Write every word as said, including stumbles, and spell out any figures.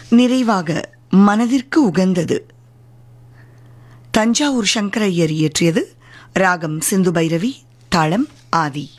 நிறைவாக மனதிற்கு உகந்தது. தஞ்சாவூர் சங்கரையர் இயற்றியது. ராகம் சிந்து பைரவி, தாளம் ஆதி.